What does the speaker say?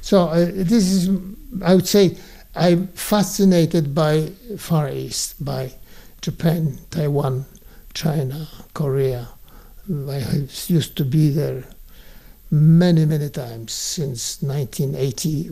So this is, I would say, I'm fascinated by Far East, by Japan, Taiwan, China, Korea. I used to be there many, many times since 1980